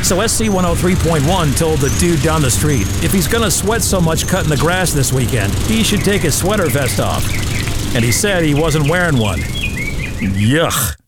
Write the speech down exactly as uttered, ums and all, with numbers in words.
So S C one oh three point one told the dude down the street, if he's gonna sweat so much cutting the grass this weekend, he should take his sweater vest off. And he said he wasn't wearing one. Yuck.